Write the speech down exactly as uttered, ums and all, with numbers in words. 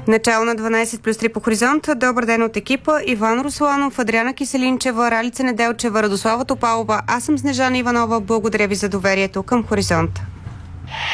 Начало на дванайсет плюс три по Хоризонт. Добър ден от екипа. Иван Русланов, Адриана Киселинчева, Ралица Неделчева, Радослава Топалова. Аз съм Снежана Иванова. Благодаря ви за доверието към Хоризонт.